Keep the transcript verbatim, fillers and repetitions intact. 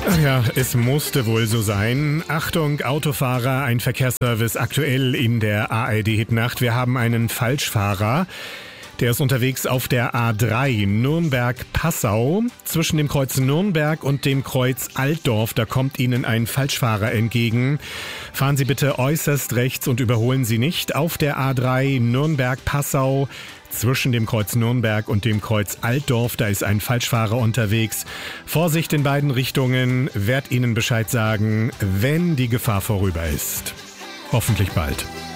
Ja, es musste wohl so sein. Achtung, Autofahrer, ein Verkehrsservice aktuell in der A R D-Hitnacht. Wir haben einen Falschfahrer. Der ist unterwegs auf der A drei Nürnberg-Passau. Zwischen dem Kreuz Nürnberg und dem Kreuz Altdorf, da kommt Ihnen ein Falschfahrer entgegen. Fahren Sie bitte äußerst rechts und überholen Sie nicht. Auf der A drei Nürnberg-Passau, zwischen dem Kreuz Nürnberg und dem Kreuz Altdorf, da ist ein Falschfahrer unterwegs. Vorsicht in beiden Richtungen, werd Ihnen Bescheid sagen, wenn die Gefahr vorüber ist. Hoffentlich bald.